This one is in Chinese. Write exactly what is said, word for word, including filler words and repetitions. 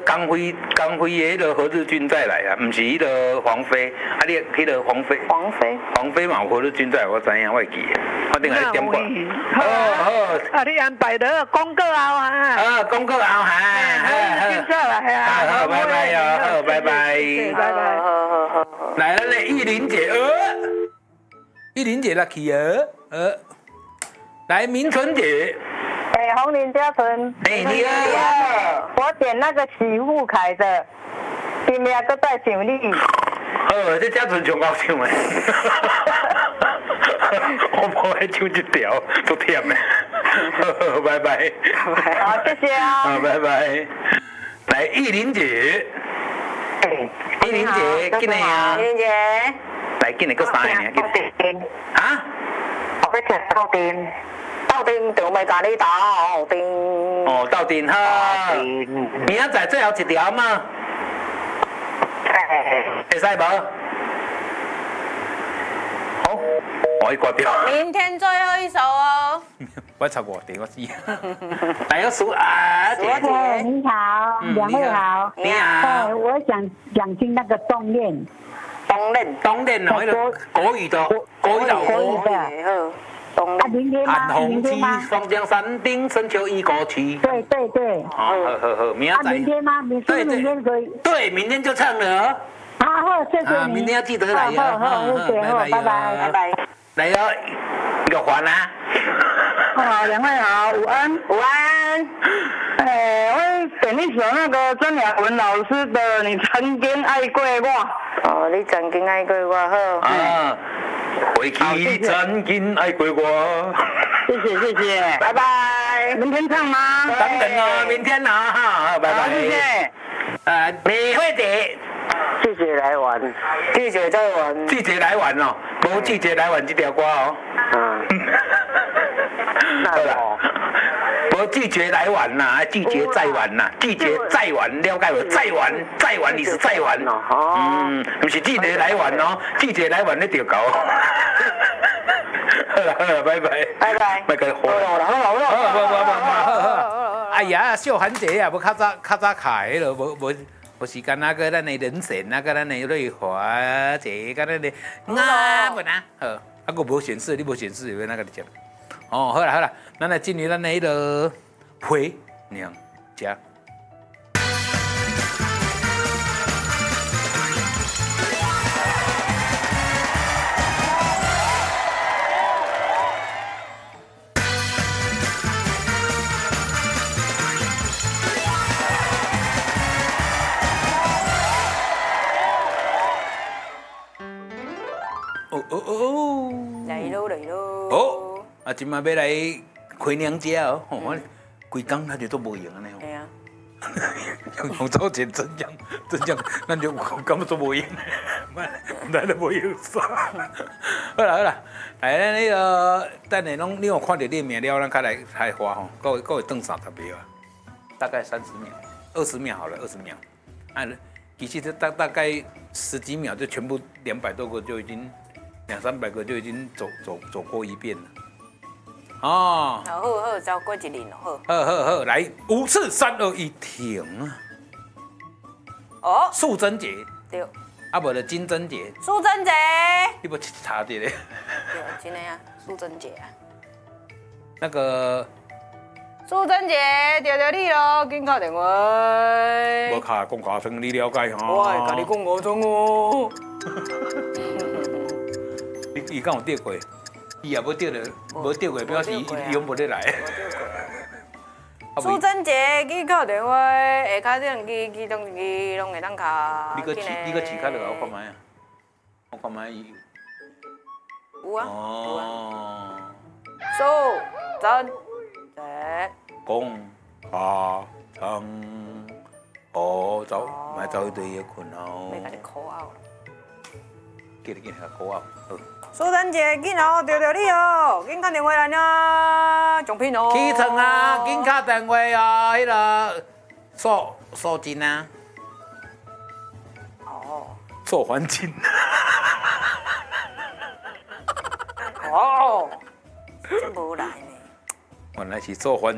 刚飞刚飞的迄个何日君再来啊，唔是迄个黄飞，啊你迄个黄飞。 黄飞。 黄飞嘛，何日君再来，我知影，我会记的。我顶下点过。 好好。啊，你安排的公告后啊。 啊，公告后哈。 好，先上来啊。 好，拜拜哟，好，拜拜。 拜拜。好好好。 来了嘞，玉玲姐，呃，玉玲姐来去呃呃，来明春姐。 哎，红林家纯。 哎，你好。 我点那个许富凯的，今夜搁再想你。 好，这家纯上高唱的。我无爱唱这条，都甜的。好，拜拜。 好，谢谢啊。 好，拜拜。来，玉玲姐。玉玲姐，进来啊！ 玉玲姐。 来，进来搁三个呢。啊？ 我要吃豆丁。豆丁就咪咖喱豆丁。 哦，豆丁好。明仔载最后一条嘛。会使无？好，我去挂掉。 明天最后一首哦。 我插五条，我知。来个数啊！ 姐姐你好，两位好。 你好。 对，我想想听那个冬恋。 冬恋， 冬恋哦，那个国语的，国语老歌。 啊，明天吗？ 寒风起， 明天吗？ 霜降山顶，深秋已过去。 对对对。 好，好，好，好，明啊， 仔载。 明天吗？明天明天可以。 对，明天就唱了。 好，好，谢谢啊， 你。 明天要记得来呀。 好好，谢谢，好，拜拜， 拜拜。 来哟，一个环啊。 好，两位好，午安，午安。哎，我点一首那个曾雅文老师的《你曾經愛過我》。哦，你曾經愛過我，好。 啊，回去你曾經愛過我。 謝謝謝謝，拜拜。明天唱嗎？ 當然了，明天啦，哈，拜拜。 好，謝謝。 呃，李慧姐。 季節來玩，季節再玩， 季節來玩哦，無季節來玩這條歌哦。 嗯。 好啦，無季節來玩啦，季節再玩啦，季節再玩，了解無？再玩，再玩，你是再玩哦。嗯，唔是季節來玩哦，季節來玩你條狗。好啦好啦，拜拜。 拜拜。 拜拜。好啦好啦好啦好啦。好好好好。哎呀，秀涵姐啊，無較早較早開咯，無無。有時間啊，個咱的人選啊，個咱的瑞華姐，個咱的啊，不啦，好，啊個無顯示，你無顯示有那個接。哦，好啦好啦，咱來進入咱的迄個回娘家。哦哦哦！ 來咯來咯！ 哦，啊，今晚要來開娘家哦，我規工他就都無用安尼哦。 係啊。 用早前真將真將，咱就根本都無用，咱都無用煞。好啦好啦，來咱那個等下攏你有看到你名了，咱開來開花吼，各位各位等三十秒啊，大概三十秒，二十秒好了，二十秒。啊，其實這大大概十幾秒就全部兩百多個就已經。兩三百個就已經走走走過一遍了，哦。 好好好，走過一輪好。 好好好，來五四三二一停啊！ 哦， 素貞節。 對。 啊，無就金貞節。 素貞節。 你無查啲咧？ 對，真的啊，素貞節啊。 那個。 素貞節，調調你咯，緊打電話。 無卡講卡聲，你了解吼？ 我係甲你講五種哦。 伊伊敢有釣過？伊也無釣着，無釣過表示伊永無得來。 素貞節去敲電話，下骹電機、機動機攏會當敲。 你個試，你個試卡落，我看賣啊！我看賣伊有啊。 哦。 素貞節。 講下層，好走，咪走去對嘢困哦。 咪甲你 call out。 叫你見下 call out。 素貞節緊哦，調調你哦，緊打電話來呢，獎品哦。 起床啊，緊打電話啊，迄個素素金啊。 哦。 素還金。 哦。真無來呢。 原來是素還